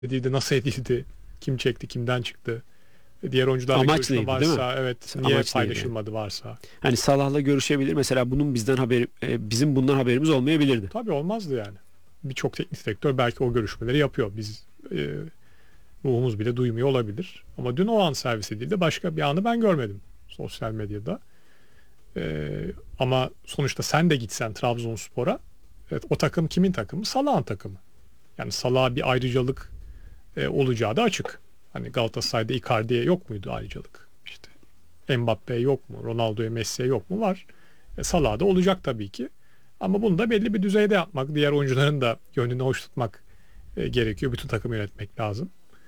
edildi, nasıl edildi, kim çekti, kimden çıktı, diğer oyuncularla Amaç görüşme neydi, değil mi? varsa, evet, niye Amaç neydi? paylaşılmadı varsa. Hani Salah'la görüşebilir. Mesela bunun bizim bundan haberimiz olmayabilirdi. Tabii olmazdı yani. Birçok teknik direktör belki o görüşmeleri yapıyor. Biz ruhumuz bile duymuyor olabilir. Ama dün o an servis edildi. Başka bir anı ben görmedim sosyal medyada. Ama sonuçta sen de gitsen Trabzonspor'a, evet, o takım kimin takımı? Salah'ın takımı. Yani Salah'a bir ayrıcalık olacağı da açık. Hani Galatasaray'da Icardi'ye yok muydu ayrıcalık? İşte Mbappe'ye yok mu? Ronaldo'ya, Messi'ye yok mu? Var. Salah'da olacak tabii ki. Ama bunu da belli bir düzeyde yapmak, diğer oyuncuların da gönlünü hoş tutmak gerekiyor. Bütün takımı yönetmek lazım.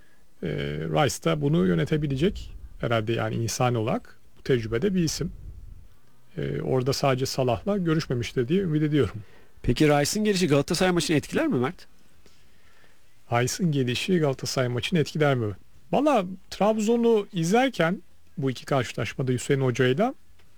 Rice da bunu yönetebilecek herhalde, yani insan olarak bu tecrübede bir isim. Orada sadece Salah'la görüşmemiştir diye ümit ediyorum. Peki Rice'ın gelişi Galatasaray maçını etkiler mi Mert? Rice'ın gelişi Galatasaray maçını etkiler mi? Valla Trabzon'u izlerken bu iki karşılaşmada Hüseyin Hoca'yla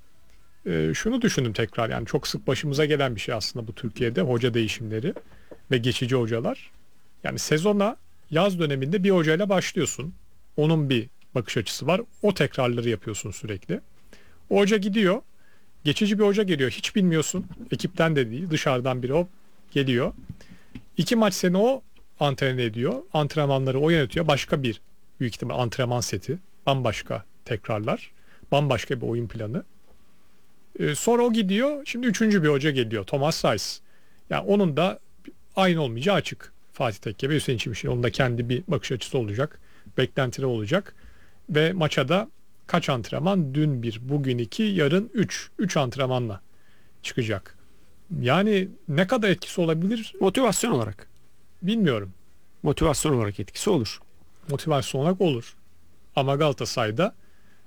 şunu düşündüm tekrar. Yani çok sık başımıza gelen bir şey aslında bu Türkiye'de, hoca değişimleri ve geçici hocalar. Yani sezona yaz döneminde bir hocayla başlıyorsun. Onun bir bakış açısı var. O tekrarları yapıyorsun sürekli. O hoca gidiyor. Geçici bir hoca geliyor. Hiç bilmiyorsun. Ekipten de değil. Dışarıdan biri o geliyor. 2 maç seni o antrenman ediyor. Antrenmanları o yönetiyor. Başka bir, büyük ihtimal antrenman seti. Bambaşka tekrarlar. Bambaşka bir oyun planı. Sonra o gidiyor. Şimdi üçüncü bir hoca geliyor. Thomas Saiz. Yani onun da aynı olmayacağı açık. Fatih Tekke ve Hüseyin Çimiş'in. Onun da kendi bir bakış açısı olacak. Beklentileri olacak. Ve maça da kaç antrenman? Dün bir, bugün iki, yarın üç. 3 antrenmanla çıkacak. Yani ne kadar etkisi olabilir Motivasyon olarak. bilmiyorum. Motivasyon olarak etkisi olur. Motivasyon olarak olur. Ama Galatasaray'da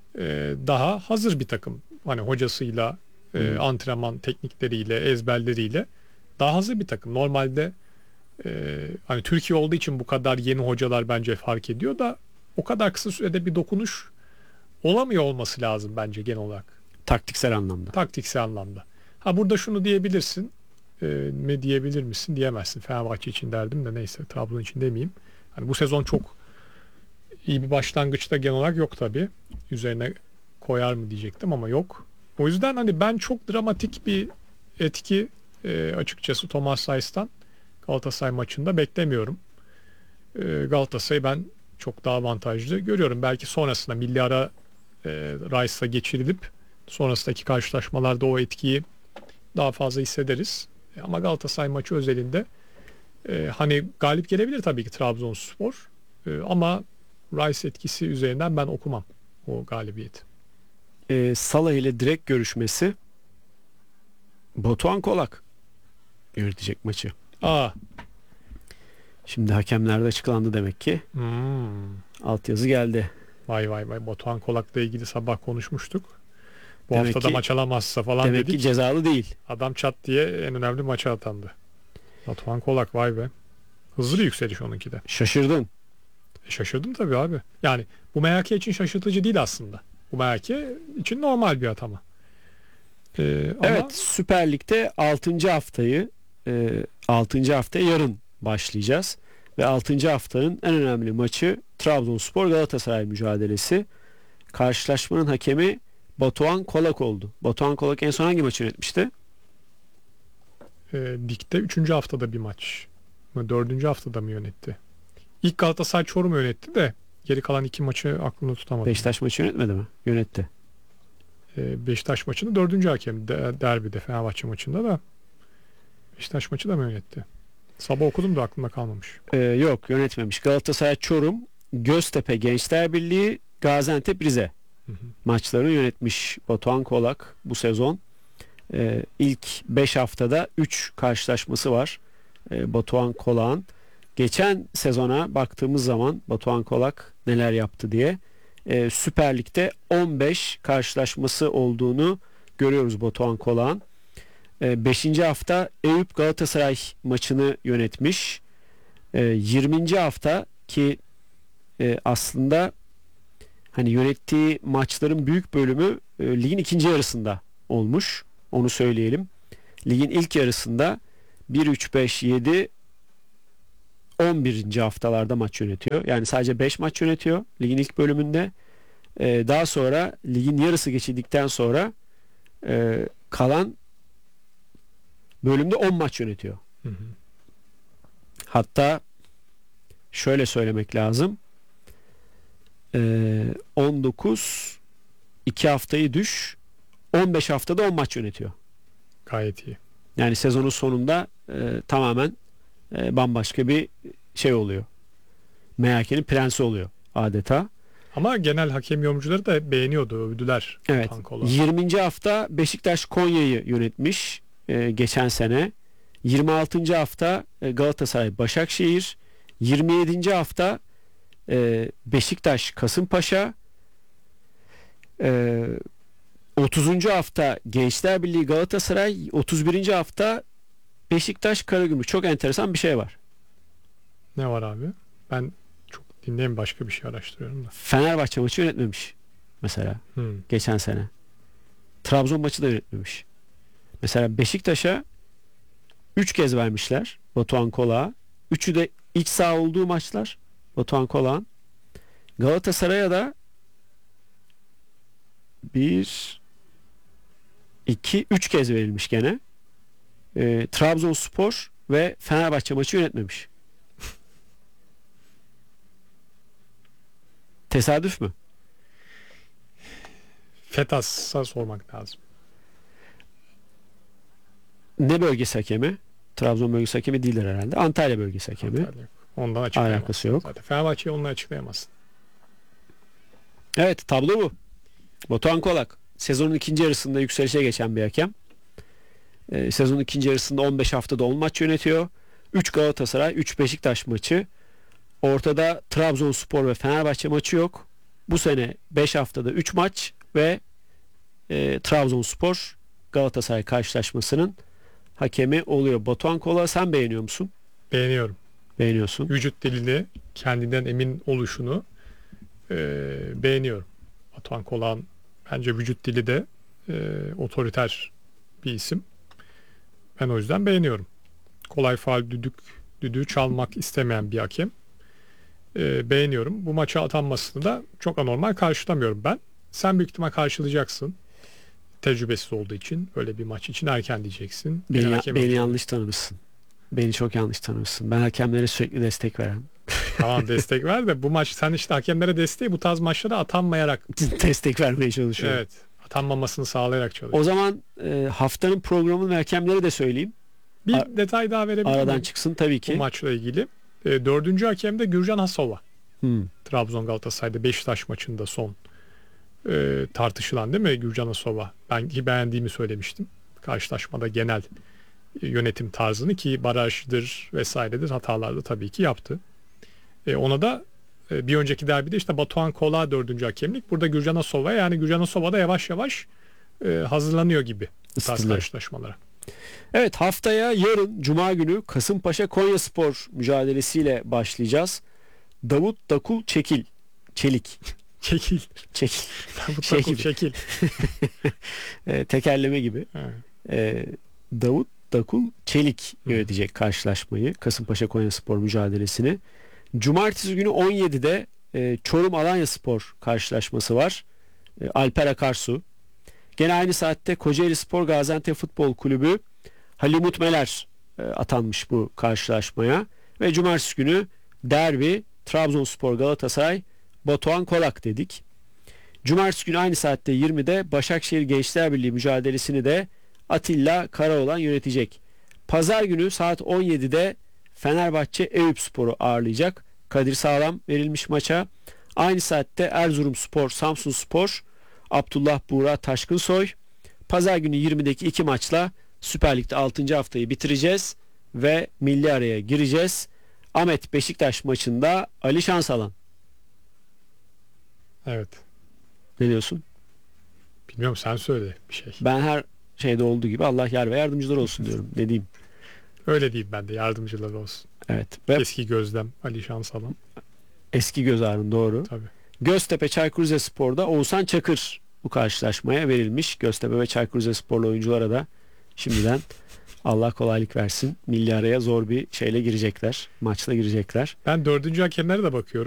daha hazır bir takım. Hani hocasıyla, antrenman teknikleriyle, ezberleriyle daha hazır bir takım. Normalde hani Türkiye olduğu için bu kadar yeni hocalar bence fark ediyor da o kadar kısa sürede bir dokunuş olamıyor olması lazım bence genel olarak. Taktiksel anlamda. Taktiksel anlamda. Ha, burada şunu diyebilirsin. Ne diyebilir misin? Diyemezsin. Fenerbahçe için derdim de neyse, Trabzon için demeyeyim. Hani bu sezon çok iyi bir başlangıçta genel olarak yok tabii. Üzerine koyar mı diyecektim ama yok. O yüzden hani ben çok dramatik bir etki açıkçası Thomas Saiz'tan Galatasaray maçında beklemiyorum. Galatasaray'ı ben çok daha avantajlı görüyorum. Belki sonrasında milli ara Rice'la geçirilip sonrasındaki karşılaşmalarda o etkiyi daha fazla hissederiz. Ama Galatasaray maçı özelinde hani galip gelebilir tabii ki Trabzonspor. Ama Rice etkisi üzerinden ben okumam o galibiyeti. Salah ile direkt görüşmesi, Batuhan Kolak yönetecek maçı. Aa, Şimdi hakemlerde açıklandı demek ki. Altyazı geldi. vay vay vay, Batuhan Kolak'la ilgili sabah konuşmuştuk. Bu Demek hafta da ki- maç alamazsa falan Demek dedik. ki cezalı değil. Adam çat diye en önemli maça atandı. Batuhan Kolak, vay be. Hızlı bir yükseliş onunki de. Şaşırdın. Şaşırdım tabii abi. Yani bu MHK için şaşırtıcı değil aslında. Bu MHK için normal bir atama. Ama Evet, Süper Lig'de 6. haftaya yarın başlayacağız. Ve 6. haftanın en önemli maçı Trabzonspor Galatasaray mücadelesi. Karşılaşmanın hakemi Batuhan Kolak oldu. Batuhan Kolak en son hangi maçı yönetmişti? ligde 3. haftada bir maç mı, 4. haftada mı yönetti? İlk Galatasaray Çorum yönetti de geri kalan 2 maçı aklımda tutamadım. Beşiktaş maçı yönetmedi mi? Yönetti. Beşiktaş maçında 4. hakem derbide, Fenerbahçe maçında da Beşiktaş maçı da mı yönetti? Sabah okudum da aklımda kalmamış. Yok, yönetmemiş. Galatasaray Çorum, Göztepe Gençler Birliği, Gaziantep Rize Hı hı. maçlarını yönetmiş Batuhan Kolak bu sezon. İlk 5 haftada 3 karşılaşması var Batuhan Kolak'ın. Geçen sezona baktığımız zaman Batuhan Kolak neler yaptı diye Süper Lig'de 15 karşılaşması olduğunu görüyoruz Batuhan Kolak'ın. 5. hafta Eyüp Galatasaray maçını yönetmiş. 20. hafta ki aslında hani yönettiği maçların büyük bölümü ligin ikinci yarısında olmuş. Onu söyleyelim. Ligin ilk yarısında 1-3-5-7 11. haftalarda maç yönetiyor. Yani sadece 5 maç yönetiyor ligin ilk bölümünde. Daha sonra ligin yarısı geçildikten sonra kalan bölümde 10 maç yönetiyor. Hı hı. Hatta şöyle söylemek lazım. 19 2 haftayı düş, 15 haftada 10 maç yönetiyor. Gayet iyi. Yani sezonun sonunda tamamen bambaşka bir şey oluyor. MHK'nin prensi oluyor adeta. Ama genel hakem yorumcuları da beğeniyordu, övdüler. Evet. Batuhan Kola. 20. hafta Beşiktaş Konya'yı yönetmiş geçen sene. 26. hafta Galatasaray Başakşehir. 27. hafta Beşiktaş Kasımpaşa. 30. hafta Gençler Birliği Galatasaray. 31. hafta Beşiktaş Karagümrük. Çok enteresan bir şey var. Ne var abi? Ben çok dinleyeyim, başka bir şey araştırıyorum da. Fenerbahçe maçı yönetmemiş mesela geçen sene. Trabzon maçı da yönetmemiş. Mesela Beşiktaş'a 3 kez vermişler Batuhan Kolak'a. 3'ü de iç saha olduğu maçlar Batuhan Kolak'ın. Galatasaray'a da 1 2 3 kez verilmiş gene. Trabzonspor ve Fenerbahçe maçı yönetmemiş. Tesadüf mü? FETAS'a sormak lazım. Ne bölgesi hakemi? Trabzon bölgesi hakemi değildir herhalde. Antalya bölgesi hakemi. Antalya. Ondan açıklayamazsın. Alakası yok. Zaten Fenerbahçe'yi onunla açıklayamazsın. Evet, tablo bu. Batuhan Kolak sezonun ikinci yarısında yükselişe geçen bir hakem. Sezonun ikinci yarısında 15 haftada 10 maç yönetiyor. 3 Galatasaray, 3 Beşiktaş maçı. Ortada Trabzonspor ve Fenerbahçe maçı yok. Bu sene 5 haftada 3 maç ve Trabzonspor Galatasaray karşılaşmasının hakemi oluyor. Batuhan Kolak'ı sen beğeniyor musun? Beğeniyorum. Beğeniyorsun. Vücut dilini, kendinden emin oluşunu beğeniyorum. Batuhan Kolak'ın bence vücut dili de otoriter bir isim. Ben o yüzden beğeniyorum. Kolay faul düdüğü çalmak istemeyen bir hakem. Beğeniyorum. Bu maça atanmasını da çok anormal karşılamıyorum ben. Sen büyük ihtimal karşılayacaksın. Tecrübesiz olduğu için öyle bir maç için erken diyeceksin. Beni yanlış tanımışsın. Beni çok yanlış tanımışsın. Ben hakemlere sürekli destek veren. Tamam, destek ver de bu maç sen işte hakemlere desteği bu tarz maçlara atanmayarak destek vermeye çalışıyorum. evet, atanmamasını sağlayarak çalışıyor. O zaman haftanın programını ve hakemleri de söyleyeyim. Bir detay daha verebilir miyim? Aradan çıksın tabii ki. Bu maçla ilgili. Dördüncü hakem de Gürcan Hasova. Trabzon Galatasaray'da Beşiktaş maçında son tartışılan, değil mi, Gürcan Hasova? Ben beğendiğimi söylemiştim. Karşılaşmada genel yönetim tarzını, ki barajdır vesairedir hatalarda tabii ki yaptı. Ona da bir önceki derbide işte Batuhan Kolak dördüncü hakemlik. Burada Gürcan Hasova, yani Gürcan Hasova da yavaş yavaş hazırlanıyor gibi bu tarz karşılaşmalara. Evet, haftaya yarın Cuma günü Kasımpaşa Konyaspor mücadelesiyle başlayacağız. Davut Dakul Çelik. Çekil. Davut Dakul Çekil. Tekerleme gibi. Davut Dakul Çelik yönetecek karşılaşmayı, Kasımpaşa Konyaspor mücadelesini. Cumartesi günü 17'de Çorum Alanyaspor karşılaşması var. Alper Akarsu. Gene aynı saatte Kocaelispor Gaziantep Futbol Kulübü Halimut Meler atanmış bu karşılaşmaya. Ve cumartesi günü derbi Trabzonspor Galatasaray Batuhan Kolak dedik. Cumartesi günü aynı saatte 20'de Başakşehir Gençler Birliği mücadelesini de Atilla Karaoğlan yönetecek. Pazar günü saat 17'de Fenerbahçe Eyüpspor'u ağırlayacak. Kadir Sağlam verilmiş maça. Aynı saatte Erzurumspor Samsunspor Abdullah Buğra Taşkınsoy. Pazar günü 20'deki iki maçla Süper Lig'de 6. haftayı bitireceğiz ve milli araya gireceğiz. Ahmet, Beşiktaş maçında Ali Şansalan. Evet. Ne diyorsun? Bilmiyorum, sen söyle bir şey. Ben her şeyde olduğu gibi Allah yar ve yardımcılar olsun diyorum. Ne diyeyim? Öyle diyeyim ben de, yardımcılar olsun. Evet. Ve eski gözlem Ali Şansalan. Eski göz ağrın, doğru. Tabii. Göztepe Çaykur Rizespor'da Oğuzhan Çakır bu karşılaşmaya verilmiş. Göztepe ve Çaykur Rizesporlu oyunculara da şimdiden Allah kolaylık versin. Milli araya zor bir şeyle girecekler. Maçla girecekler. Ben dördüncü hakemlere de bakıyorum.